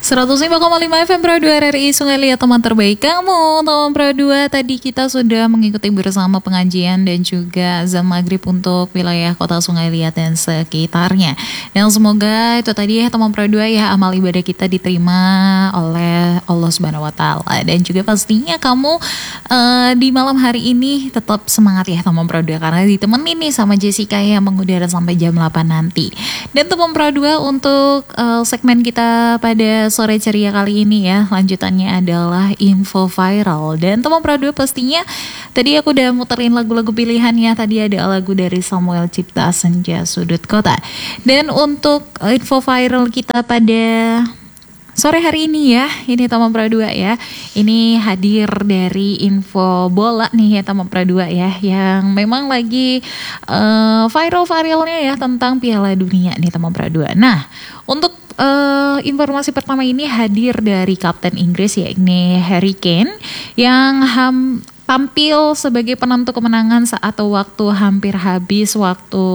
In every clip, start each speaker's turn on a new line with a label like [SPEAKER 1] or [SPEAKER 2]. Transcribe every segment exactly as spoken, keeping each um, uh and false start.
[SPEAKER 1] seratus lima koma lima F M Pro dua R R I Sungai Liat, teman terbaik kamu. Teman Pro dua, tadi kita sudah mengikuti bersama pengajian dan juga azan maghrib untuk wilayah kota Sungai Liat dan sekitarnya. Dan semoga itu tadi ya teman Pro dua ya, amal ibadah kita diterima oleh Allah Subhanahu Wa Taala. Dan juga pastinya kamu uh, di malam hari ini tetap semangat ya teman Pro dua, karena ditemenin nih sama Jessica yang mengudara sampai jam delapan nanti. Dan teman Pro dua, untuk uh, segmen kita pada sore ceria kali ini ya, lanjutannya adalah info viral. Dan teman Pro dua, pastinya tadi aku udah muterin lagu-lagu pilihan ya. Tadi ada lagu dari Samuel Cipta, Senja Sudut Kota. Dan untuk info viral kita pada sore hari ini ya, ini teman Pro dua ya, ini hadir dari info bola nih ya teman Pro dua ya, yang memang lagi uh, viral-viralnya ya tentang Piala Dunia nih teman Pro dua. Nah, untuk uh, informasi pertama ini hadir dari Kapten Inggris yakni Harry Kane, yang ham tampil sebagai penentu kemenangan saat waktu hampir habis waktu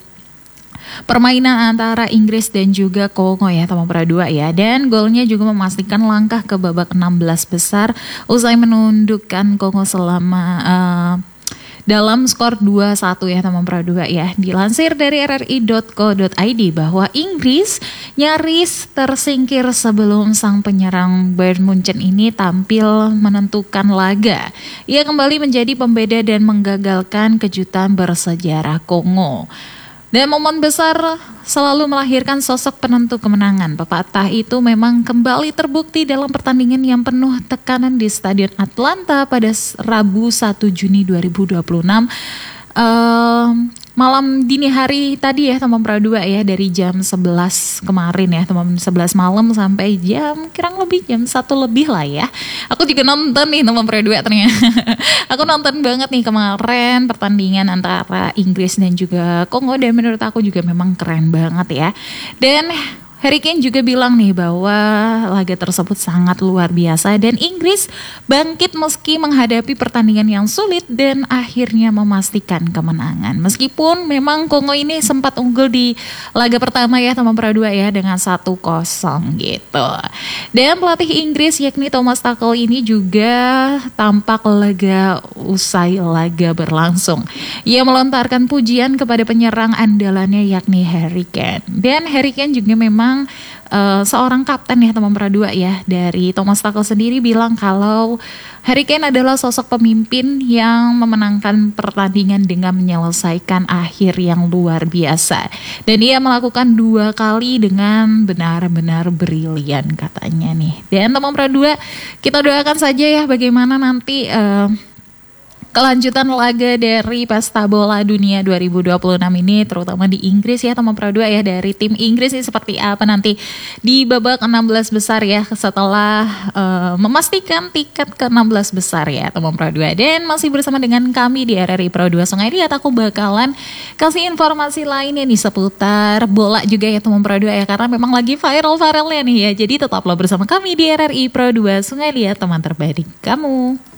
[SPEAKER 1] permainan antara Inggris dan juga Kongo ya teman Pro dua ya. Dan golnya juga memastikan langkah ke babak enam belas besar usai menundukkan Kongo selama uh, dalam skor dua satu ya teman Pro dua ya. Dilansir dari r r i dot co dot i d bahwa Inggris nyaris tersingkir sebelum sang penyerang Bayern Munchen ini tampil menentukan laga. Ia kembali menjadi pembeda dan menggagalkan kejutan bersejarah Kongo. Dan momen besar selalu melahirkan sosok penentu kemenangan. Pepatah itu memang kembali terbukti dalam pertandingan yang penuh tekanan di Stadion Atlanta pada Rabu satu Juni dua ribu dua puluh enam. Uh, malam dini hari tadi ya teman Pro dua ya, dari jam sebelas kemarin ya teman, sebelas malam sampai jam kurang lebih jam satu lebih lah ya. Aku juga nonton nih teman Pro dua ternyata. Aku nonton banget nih kemarin pertandingan antara Inggris dan juga Kongo, dan menurut aku juga memang keren banget ya. Dan Harry Kane juga bilang nih bahwa laga tersebut sangat luar biasa dan Inggris bangkit meski menghadapi pertandingan yang sulit dan akhirnya memastikan kemenangan. Meskipun memang Kongo ini sempat unggul di laga pertama ya teman Pro dua ya dengan satu kosong gitu. Dan pelatih Inggris yakni Thomas Tuchel ini juga tampak lega usai laga berlangsung. Ia melontarkan pujian kepada penyerang andalannya yakni Harry Kane. Dan Harry Kane juga memang Uh, seorang kapten ya teman Pro dua ya. Dari Thomas Tuchel sendiri bilang kalau Harry Kane adalah sosok pemimpin yang memenangkan pertandingan dengan menyelesaikan akhir yang luar biasa. Dan ia melakukan dua kali dengan benar-benar brilian katanya nih. Dan teman Pro dua, kita doakan saja ya bagaimana nanti uh, kelanjutan laga dari Pesta Bola Dunia dua ribu dua puluh enam ini, terutama di Inggris ya teman Pro dua ya. Dari tim Inggris ini seperti apa nanti di babak enam belas besar ya, setelah uh, memastikan tiket ke enam belas besar ya teman Pro dua. Dan masih bersama dengan kami di R R I Pro dua Sungai Liat, aku bakalan kasih informasi lainnya nih seputar bola juga ya teman Pro dua ya, karena memang lagi viral-viralnya nih ya. Jadi tetaplah bersama kami di R R I Pro dua Sungai Liat, teman terbaik kamu.